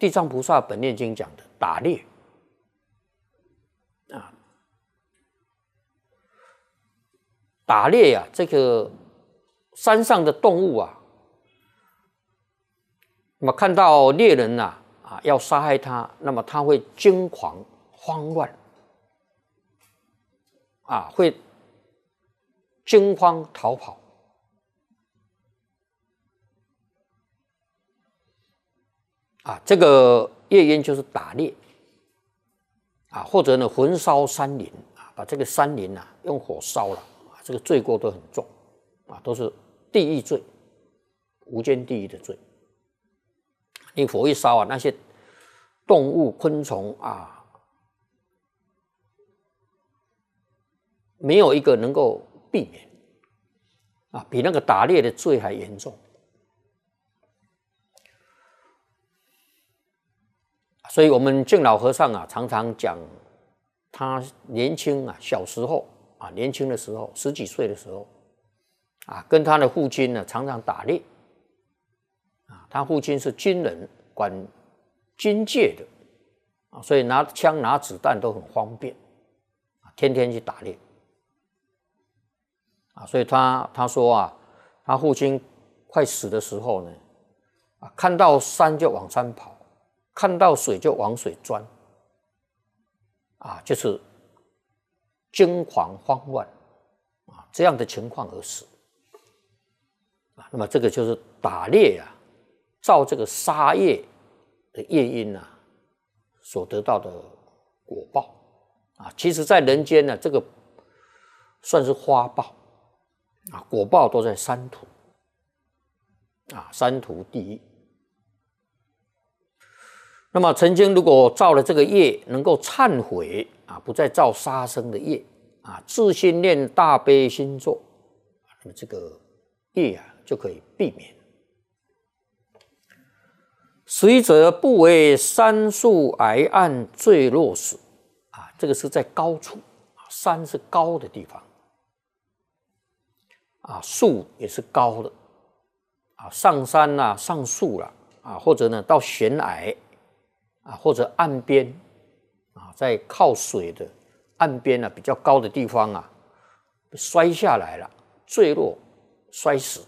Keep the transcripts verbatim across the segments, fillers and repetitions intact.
地藏菩萨本愿经讲的打猎啊，打猎啊，这个山上的动物啊，那么看到猎人呐 啊, 啊要杀害他，那么他会惊狂慌乱啊，会惊慌逃跑啊，这个夜莺就是打猎啊，或者呢焚烧山林啊，把这个山林啊用火烧了啊，这个罪过都很重啊，都是地狱罪，无间地狱的罪。你火一烧啊，那些动物昆虫啊，没有一个能够避免啊，比那个打猎的罪还严重。所以我们净老和尚啊，常常讲他年轻啊，小时候啊，年轻的时候，十几岁的时候啊，跟他的父亲呢，常常打猎啊，他父亲是军人，管军界的啊，所以拿枪拿子弹都很方便啊，天天去打猎啊，所以他他说啊，他父亲快死的时候呢，啊，看到山就往山跑。看到水就往水钻，啊，就是惊慌慌乱啊这样的情况而死啊。那么这个就是打猎啊，造这个杀业的业因啊，所得到的果报啊。其实，在人间呢，这个算是花报啊，果报都在三途啊，三途地狱。那么曾经如果造了这个业，能够忏悔啊，不再造杀生的业啊，自心念大悲心咒，那么这个业啊就可以避免。随者不为山树崖岸坠落死啊，这个是在高处，山是高的地方啊，树也是高的啊，上山啦、啊，上树啦啊，或者呢到悬崖。啊，或者岸边啊，在靠水的岸边啊比较高的地方啊，摔下来了，坠落摔死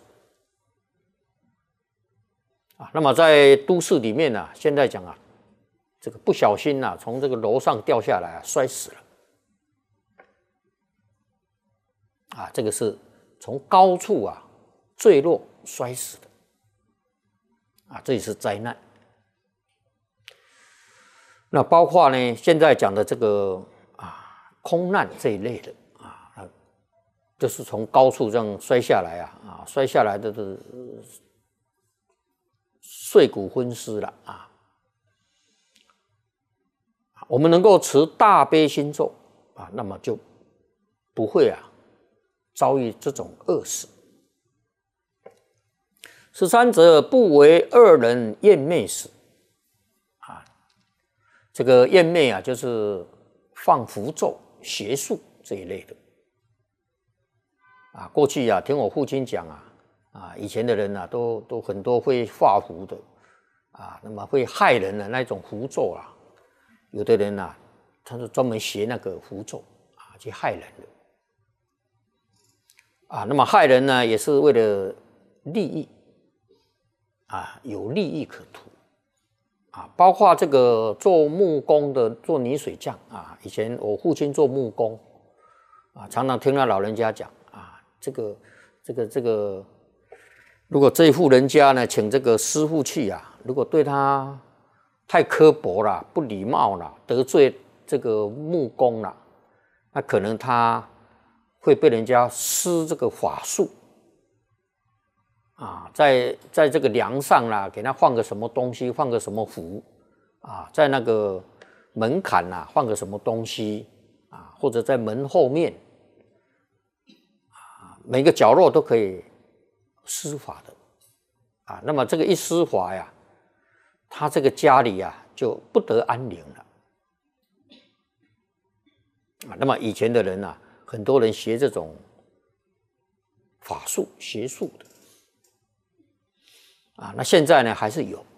啊。那么在都市里面呢，现在讲啊，这个不小心啊，从这个楼上掉下来啊，摔死了啊，这个是从高处啊坠落摔死的啊，这也是灾难。那包括呢，现在讲的这个啊空难这一类的啊，就是从高处这样摔下来啊啊，摔下来的是碎骨昏尸了啊。我们能够持大悲心咒啊，那么就不会啊遭遇这种恶死。十三者不为恶人厌魅死。这个厌魅啊，就是放符咒、邪术这一类的啊。过去啊，听我父亲讲啊，啊，以前的人啊，都都很多会画符的啊，那么会害人的那种符咒啊，有的人啊，他是专门学那个符咒啊，去害人的啊。那么害人呢，也是为了利益啊，有利益可图。啊，包括这个做木工的，做泥水匠啊。以前我父亲做木工啊，常常听到老人家讲啊，这个、这个、这个，如果这一户人家呢，请这个师傅去啊，如果对他太刻薄了、不礼貌了、得罪这个木工了，那可能他会被人家施这个法术。啊，在在这个梁上啦，给他放个什么东西，放个什么符啊，在那个门槛啦，放个什么东西啊，或者在门后面啊，每个角落都可以施法的啊。那么这个一施法呀，他这个家里呀就不得安宁了啊。那么以前的人啊，很多人学这种法术、邪术的。啊，那现在呢还是有